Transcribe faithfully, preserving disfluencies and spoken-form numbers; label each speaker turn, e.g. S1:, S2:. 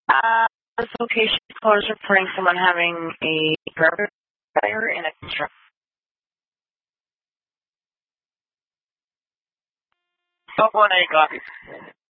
S1: Uh, this location call is reporting someone having a burger fire in a construction.
S2: twelve one eight, copy.